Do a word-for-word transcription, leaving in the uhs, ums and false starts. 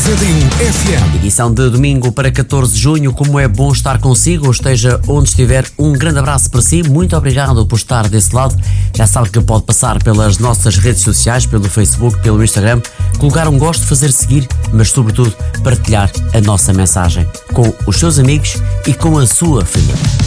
noventa e um F M. Edição de domingo para catorze de junho. Como é bom estar consigo, esteja onde estiver. Um grande abraço para si. Muito obrigado por estar desse lado. Já sabe que pode passar pelas nossas redes sociais, pelo Facebook, pelo Instagram, colocar um gosto, fazer seguir, mas sobretudo partilhar a nossa mensagem com os seus amigos e com a sua família.